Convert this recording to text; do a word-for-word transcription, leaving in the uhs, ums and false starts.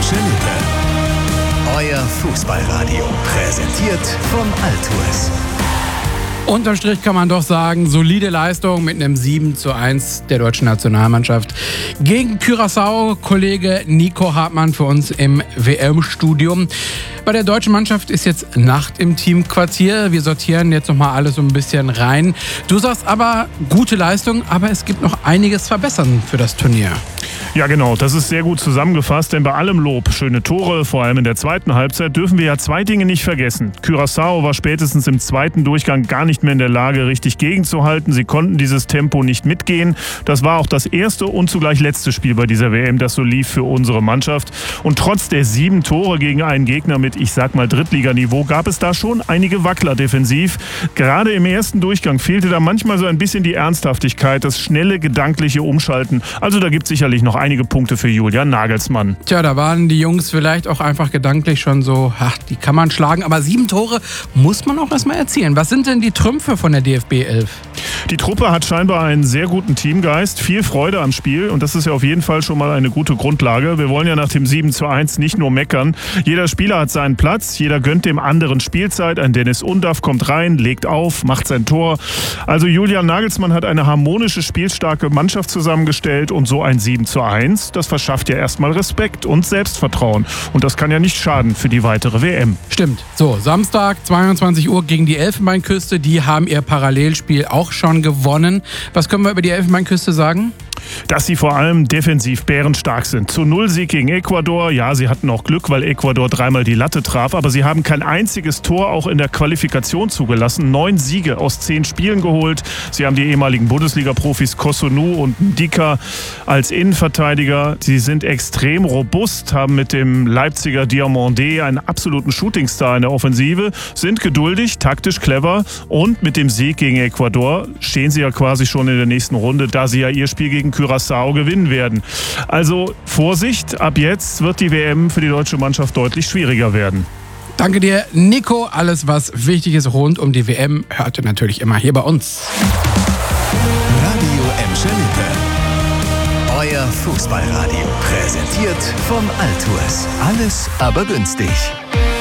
Emscher-Lippe. Euer Fußballradio. Präsentiert von Altours. Unterm Strich kann man doch sagen, solide Leistung mit einem sieben zu eins der deutschen Nationalmannschaft gegen Curaçao. Kollege Nico Hartmann für uns im W M-Studium. Bei der deutschen Mannschaft ist jetzt Nacht im Teamquartier. Wir sortieren jetzt nochmal alles so ein bisschen rein. Du sagst aber, gute Leistung, aber es gibt noch einiges verbessern für das Turnier. Ja genau, das ist sehr gut zusammengefasst, denn bei allem Lob, schöne Tore, vor allem in der zweiten Halbzeit, dürfen wir ja zwei Dinge nicht vergessen. Curaçao war spätestens im zweiten Durchgang gar nicht mehr in der Lage, richtig gegenzuhalten. Sie konnten dieses Tempo nicht mitgehen. Das war auch das erste und zugleich letzte Spiel bei dieser W M, das so lief für unsere Mannschaft. Und trotz der sieben Tore gegen einen Gegner mit, ich sag mal, Drittliganiveau, gab es da schon einige Wackler defensiv. Gerade im ersten Durchgang fehlte da manchmal so ein bisschen die Ernsthaftigkeit, das schnelle gedankliche Umschalten. Also da gibt es sicherlich noch einige Punkte für Julian Nagelsmann. Tja, da waren die Jungs vielleicht auch einfach gedanklich schon so, ach, die kann man schlagen. Aber sieben Tore muss man auch erstmal erzielen. Was sind denn die Trümpfe von der D F B elf? Die Truppe hat scheinbar einen sehr guten Teamgeist, viel Freude am Spiel und das ist ja auf jeden Fall schon mal eine gute Grundlage. Wir wollen ja nach dem sieben zu eins nicht nur meckern. Jeder Spieler hat seinen Platz, jeder gönnt dem anderen Spielzeit. Ein Dennis Undaff kommt rein, legt auf, macht sein Tor. Also Julian Nagelsmann hat eine harmonische, spielstarke Mannschaft zusammengestellt und so ein sieben zu eins, das verschafft ja erstmal Respekt und Selbstvertrauen. Und das kann ja nicht schaden für die weitere W M. Stimmt. So, Samstag, zweiundzwanzig Uhr gegen die Elfenbeinküste. Die haben ihr Parallelspiel auch schon gewonnen. Was können wir über die Elfenbeinküste sagen? Dass sie vor allem defensiv bärenstark sind. Zu null Sieg gegen Ecuador. Ja, sie hatten auch Glück, weil Ecuador dreimal die Latte traf. Aber sie haben kein einziges Tor auch in der Qualifikation zugelassen. Neun Siege aus zehn Spielen geholt. Sie haben die ehemaligen Bundesliga-Profis Kosunu und Ndika als Innenverteidiger. Sie sind extrem robust, haben mit dem Leipziger Diomandé einen absoluten Shootingstar in der Offensive, sind geduldig, taktisch clever und mit dem Sieg gegen Ecuador stehen sie ja quasi schon in der nächsten Runde, da sie ja ihr Spiel gegen Curaçao gewinnen werden. Also Vorsicht, ab jetzt wird die W M für die deutsche Mannschaft deutlich schwieriger werden. Danke dir, Nico. Alles, was wichtig ist rund um die W M, hört ihr natürlich immer hier bei uns. Radio Emscher-Lippe. Euer Fußballradio. Präsentiert von Altours. Alles aber günstig.